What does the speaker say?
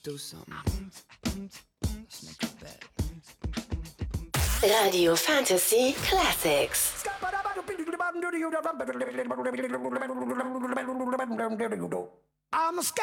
do something. Let's make a bet. Radio Fantasy Classics. I'm a scat